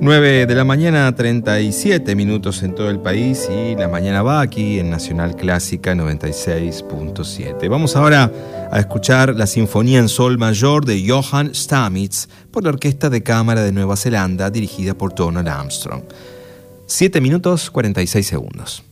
9 de la mañana, 37 minutos en todo el país, y la mañana va aquí en Nacional Clásica 96.7. Vamos ahora a escuchar la Sinfonía en Sol Mayor de Johann Stamitz por la Orquesta de Cámara de Nueva Zelanda, dirigida por Donald Armstrong. 7 minutos 46 segundos.